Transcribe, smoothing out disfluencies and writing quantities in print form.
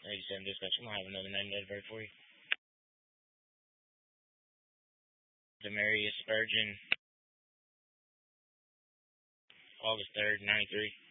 87 dispatch. I'm gonna have another name notified for you. Demarius Spurgeon, August 3rd, 93.